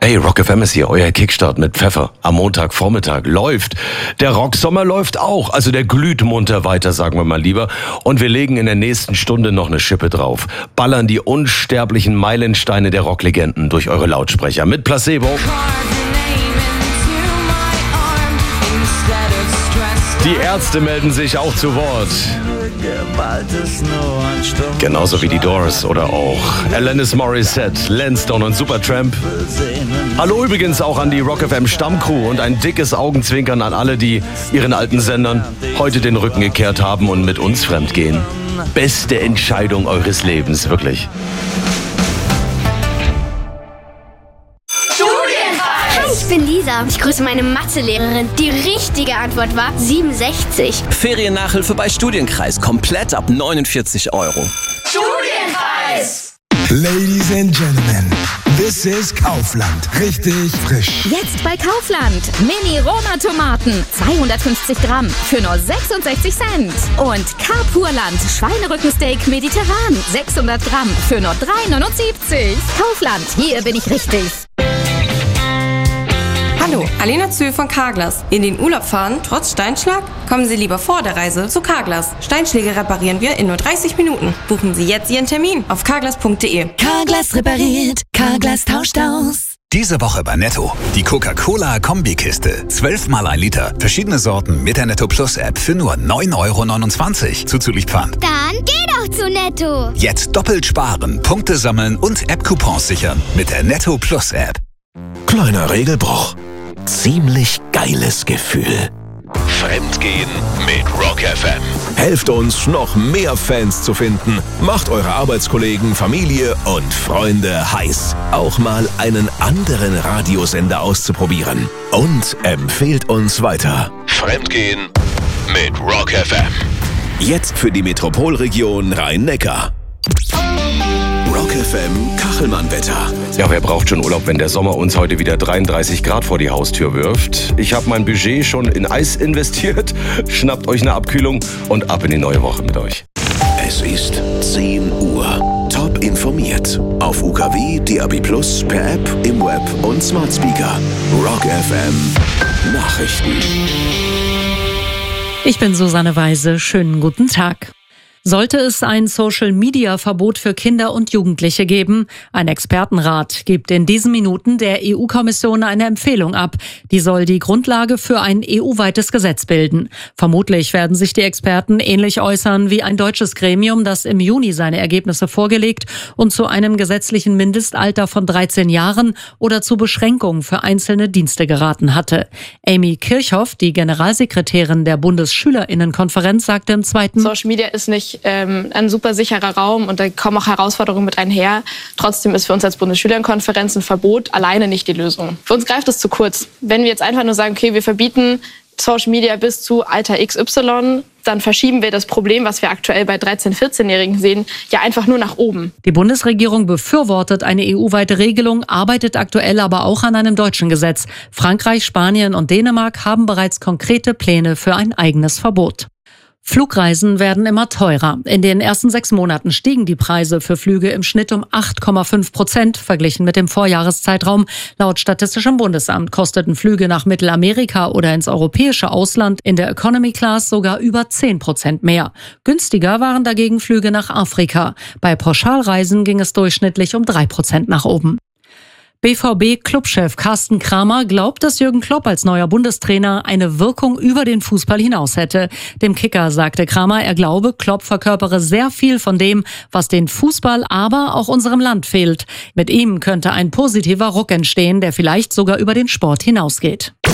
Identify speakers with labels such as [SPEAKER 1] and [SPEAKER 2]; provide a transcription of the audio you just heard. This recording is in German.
[SPEAKER 1] Hey, Rock FM ist hier, euer Kickstart mit Pfeffer. Am Montagvormittag läuft. Der Rocksommer läuft auch, also der glüht munter weiter, sagen wir mal lieber. Und wir legen in der nächsten Stunde noch eine Schippe drauf. Ballern die unsterblichen Meilensteine der Rocklegenden durch eure Lautsprecher mit Placebo. Die Ärzte melden sich auch zu Wort. Genauso wie die Doors oder auch Alanis Morissette, Lansdowne und Supertramp. Hallo übrigens auch an die Rock FM Stammcrew und ein dickes Augenzwinkern an alle, die ihren alten Sendern heute den Rücken gekehrt haben und mit uns fremdgehen. Beste Entscheidung eures Lebens, wirklich.
[SPEAKER 2] Ich bin Lisa. Ich grüße meine Mathelehrerin. Die richtige Antwort war 67.
[SPEAKER 3] Feriennachhilfe bei Studienkreis. Komplett ab 49 €.
[SPEAKER 2] Studienpreis!
[SPEAKER 4] Ladies and Gentlemen, this is Kaufland. Richtig frisch.
[SPEAKER 5] Jetzt bei Kaufland. Mini-Roma-Tomaten. 250 Gramm für nur 66 Cent. Und Carpurland Schweinerückensteak mediterran. 600 Gramm für nur 3,79. Kaufland, hier bin ich richtig.
[SPEAKER 6] Hallo, Alena Zühl von Carglass. In den Urlaub fahren, trotz Steinschlag? Kommen Sie lieber vor der Reise zu Carglass. Steinschläge reparieren wir in nur 30 Minuten. Buchen Sie jetzt Ihren Termin auf carglass.de.
[SPEAKER 7] Carglass repariert, Carglass tauscht aus.
[SPEAKER 8] Diese Woche bei Netto. Die Coca-Cola Kombikiste. 12 mal 1 Liter. Verschiedene Sorten mit der Netto Plus App für nur 9,29 € zuzüglich Pfand.
[SPEAKER 2] Dann geh doch zu Netto.
[SPEAKER 8] Jetzt doppelt sparen, Punkte sammeln und App-Coupons sichern mit der Netto Plus App.
[SPEAKER 9] Kleiner Regelbruch. Ziemlich geiles Gefühl.
[SPEAKER 10] Fremdgehen mit Rock FM.
[SPEAKER 9] Helft uns, noch mehr Fans zu finden. Macht eure Arbeitskollegen, Familie und Freunde heiß, auch mal einen anderen Radiosender auszuprobieren. Und empfehlt uns weiter.
[SPEAKER 10] Fremdgehen mit Rock FM.
[SPEAKER 9] Jetzt für die Metropolregion Rhein-Neckar. Rock FM Kachelmann-Wetter.
[SPEAKER 1] Ja, wer braucht schon Urlaub, wenn der Sommer uns heute wieder 33 Grad vor die Haustür wirft? Ich habe mein Budget schon in Eis investiert. Schnappt euch eine Abkühlung und ab in die neue Woche mit euch.
[SPEAKER 9] Es ist 10 Uhr. Top informiert. Auf UKW, DAB+, per App, im Web und Smart Speaker. Rock FM Nachrichten.
[SPEAKER 11] Ich bin Susanne Weise. Schönen guten Tag. Sollte es ein Social-Media-Verbot für Kinder und Jugendliche geben? Ein Expertenrat gibt in diesen Minuten der EU-Kommission eine Empfehlung ab. Die soll die Grundlage für ein EU-weites Gesetz bilden. Vermutlich werden sich die Experten ähnlich äußern wie ein deutsches Gremium, das im Juni seine Ergebnisse vorgelegt und zu einem gesetzlichen Mindestalter von 13 Jahren oder zu Beschränkungen für einzelne Dienste geraten hatte. Amy Kirchhoff, die Generalsekretärin der Bundesschülerinnenkonferenz, sagte im zweiten:
[SPEAKER 12] Social Media ist nicht ein super sicherer Raum und da kommen auch Herausforderungen mit einher. Trotzdem ist für uns als Bundesschülerinnenkonferenz ein Verbot alleine nicht die Lösung. Für uns greift es zu kurz. Wenn wir jetzt einfach nur sagen, okay, wir verbieten Social Media bis zu Alter XY, dann verschieben wir das Problem, was wir aktuell bei 13-, 14-Jährigen sehen, ja einfach nur nach oben.
[SPEAKER 11] Die Bundesregierung befürwortet eine EU-weite Regelung, arbeitet aktuell aber auch an einem deutschen Gesetz. Frankreich, Spanien und Dänemark haben bereits konkrete Pläne für ein eigenes Verbot. Flugreisen werden immer teurer. In den ersten 6 Monaten stiegen die Preise für Flüge im Schnitt um 8,5% verglichen mit dem Vorjahreszeitraum. Laut Statistischem Bundesamt kosteten Flüge nach Mittelamerika oder ins europäische Ausland in der Economy Class sogar über 10% mehr. Günstiger waren dagegen Flüge nach Afrika. Bei Pauschalreisen ging es durchschnittlich um 3% nach oben. BVB-Clubchef Carsten Kramer glaubt, dass Jürgen Klopp als neuer Bundestrainer eine Wirkung über den Fußball hinaus hätte. Dem Kicker sagte Kramer, er glaube, Klopp verkörpere sehr viel von dem, was den Fußball, aber auch unserem Land fehlt. Mit ihm könnte ein positiver Ruck entstehen, der vielleicht sogar über den Sport hinausgeht.